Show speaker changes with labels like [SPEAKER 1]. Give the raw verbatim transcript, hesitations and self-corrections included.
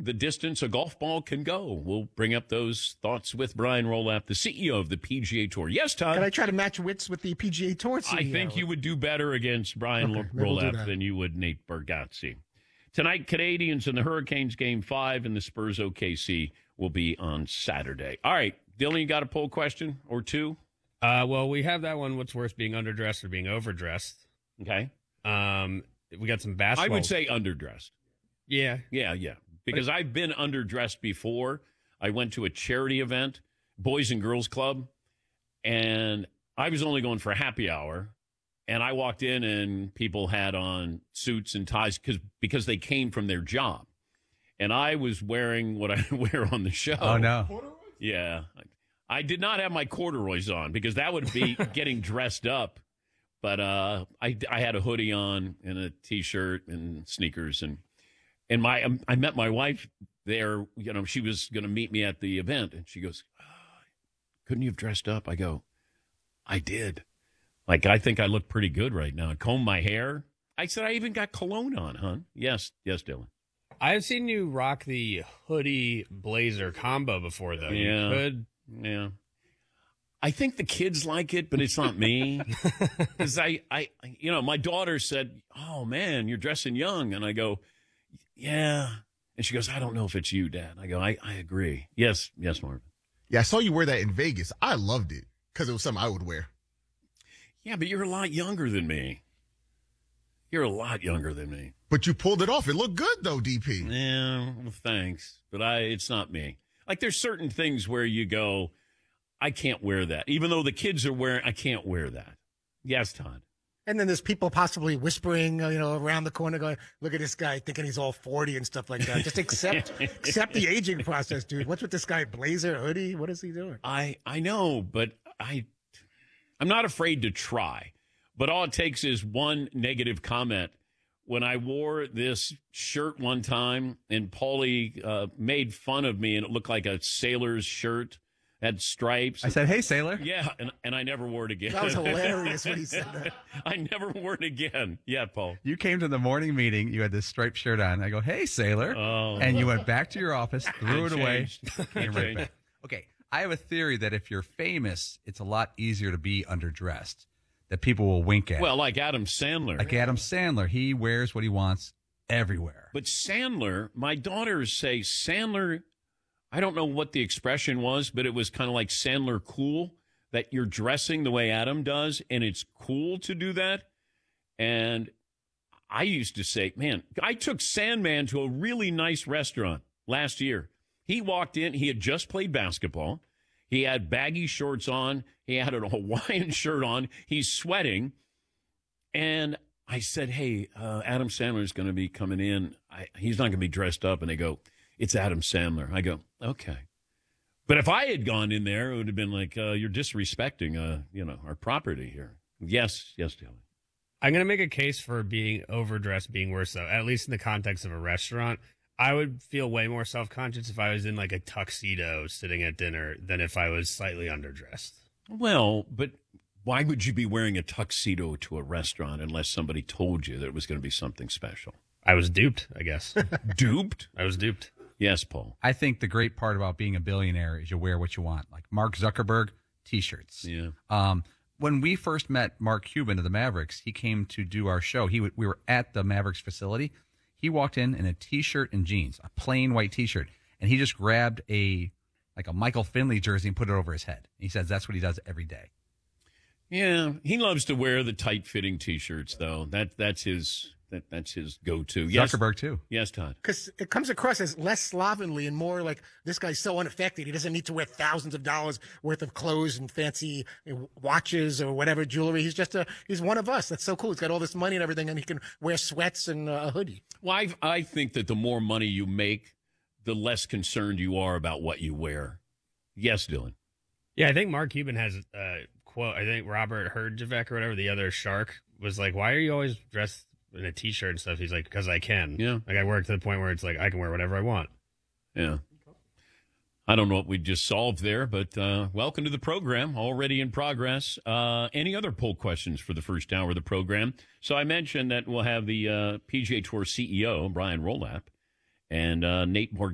[SPEAKER 1] the distance a golf ball can go. We'll bring up those thoughts with Brian Rolapp, the C E O of the P G A Tour. Yes, Todd?
[SPEAKER 2] Can I try to match wits with the P G A Tour C E O?
[SPEAKER 1] I think you would do better against Brian
[SPEAKER 2] Okay,
[SPEAKER 1] Rolapp
[SPEAKER 2] we'll
[SPEAKER 1] than you would Nate Bargatze. Tonight, Canadians and the Hurricanes game five, and the Spurs O K C will be on Saturday. All right, Dylan, you got a poll question or two?
[SPEAKER 3] Uh, well, we have that one, what's worse, being underdressed or being overdressed?
[SPEAKER 1] Okay.
[SPEAKER 3] Um, we got some basketball.
[SPEAKER 1] I would say underdressed.
[SPEAKER 3] Yeah.
[SPEAKER 1] Yeah, yeah. Because I've been underdressed before. I went to a charity event, Boys and Girls Club, and I was only going for happy hour. And I walked in and people had on suits and ties because because they came from their job. And I was wearing what I wear on the show.
[SPEAKER 4] Oh, no.
[SPEAKER 1] Yeah. I did not have my corduroys on because that would be getting dressed up. But uh, I, I had a hoodie on and a T-shirt and sneakers. And and my um, I met my wife there. You know, she was going to meet me at the event. And she goes, oh, couldn't you have dressed up? I go, I did. Like, I think I look pretty good right now. I combed my hair. I said, I even got cologne on, huh? Yes, yes, Dylan.
[SPEAKER 3] I've seen you rock the hoodie blazer combo before, though.
[SPEAKER 1] Yeah.
[SPEAKER 3] You could.
[SPEAKER 1] Yeah. I think the kids like it, but it's not me. Because I, I, you know, my daughter said, oh, man, you're dressing young. And I go, yeah. And she goes, I don't know if it's you, Dad. I go, I, I agree. Yes, yes, Marvin.
[SPEAKER 5] Yeah, I saw you wear that in Vegas. I loved it because it was something I would wear.
[SPEAKER 1] Yeah, but you're a lot younger than me. You're a lot younger than me.
[SPEAKER 5] But you pulled it off. It looked good, though, D P.
[SPEAKER 1] Yeah, well, thanks. But I, it's not me. Like, there's certain things where you go, I can't wear that. Even though the kids are wearing, I can't wear that. Yes, Todd.
[SPEAKER 2] And then there's people possibly whispering, uh, you know, around the corner going, look at this guy thinking he's all forty and stuff like that. Just accept accept the aging process, dude. What's with this guy? Blazer, hoodie? What is he doing?
[SPEAKER 1] I, I know, but I, I'm not afraid to try. But all it takes is one negative comment. When I wore this shirt one time and Paulie uh, made fun of me and it looked like a sailor's shirt, had stripes.
[SPEAKER 4] I said, hey, sailor.
[SPEAKER 1] Yeah, and, and I never wore it again.
[SPEAKER 2] That was hilarious when he said that.
[SPEAKER 1] I never wore it again. Yeah, Paul.
[SPEAKER 4] You came to the morning meeting. You had this striped shirt on. I go, hey, sailor.
[SPEAKER 1] Oh.
[SPEAKER 4] And you went back to your office, threw
[SPEAKER 1] I
[SPEAKER 4] it away,
[SPEAKER 1] changed.
[SPEAKER 4] came
[SPEAKER 1] I
[SPEAKER 4] right
[SPEAKER 1] changed.
[SPEAKER 4] back. Okay, I have a theory that if you're famous, it's a lot easier to be underdressed, that people will wink at.
[SPEAKER 1] Well, like Adam Sandler.
[SPEAKER 4] Like Adam Sandler. He wears what he wants everywhere.
[SPEAKER 1] But Sandler, my daughters say Sandler, I don't know what the expression was, but it was kind of like Sandler cool, that you're dressing the way Adam does, and it's cool to do that. And I used to say, man, I took Sandman to a really nice restaurant last year. He walked in, he had just played basketball. He had baggy shorts on. He had a Hawaiian shirt on. He's sweating. And I said, hey, uh, Adam Sandler's going to be coming in. I, he's not going to be dressed up. And they go, it's Adam Sandler. I go, okay. But if I had gone in there, it would have been like, uh, you're disrespecting, uh, you know, our property here. Yes, yes, Taylor.
[SPEAKER 3] I'm going to make a case for being overdressed being worse, though, at least in the context of a restaurant. I would feel way more self-conscious if I was in like a tuxedo sitting at dinner than if I was slightly underdressed.
[SPEAKER 1] Well, but why would you be wearing a tuxedo to a restaurant unless somebody told you that it was going to be something special?
[SPEAKER 3] I was duped, I guess.
[SPEAKER 1] Duped?
[SPEAKER 3] I was duped.
[SPEAKER 1] Yes, Paul.
[SPEAKER 4] I think the great part about being a billionaire is you wear what you want. Like Mark Zuckerberg, T-shirts.
[SPEAKER 1] Yeah.
[SPEAKER 4] Um, when we first met Mark Cuban of the Mavericks, he came to do our show. He w- We were at the Mavericks facility. He walked in in a T-shirt and jeans, a plain white T-shirt, and he just grabbed a like a Michael Finley jersey and put it over his head. He says that's what he does every day.
[SPEAKER 1] Yeah, he loves to wear the tight-fitting T-shirts, though. That that's his that that's his go-to. Yes,
[SPEAKER 4] Zuckerberg too.
[SPEAKER 1] Yes, Todd.
[SPEAKER 2] Because it comes across as less slovenly and more like this guy's so unaffected. He doesn't need to wear thousands of dollars worth of clothes and fancy watches or whatever jewelry. He's just a he's one of us. That's so cool. He's got all this money and everything, and he can wear sweats and uh, a hoodie.
[SPEAKER 1] Well, I I think that the more money you make, the less concerned you are about what you wear. Yes, Dylan.
[SPEAKER 3] Yeah, I think Mark Cuban has a quote. I think Robert Herjavec or whatever, the other shark, was like, why are you always dressed in a T-shirt and stuff? He's like, because I can.
[SPEAKER 1] Yeah.
[SPEAKER 3] Like, I work to the point where it's like, I can wear whatever I want.
[SPEAKER 1] Yeah. I don't know what we just solved there, but uh, welcome to the program, already in progress. Uh, any other poll questions for the first hour of the program? So I mentioned that we'll have the uh, P G A Tour C E O, Brian Rolapp, and uh, Nate Borg.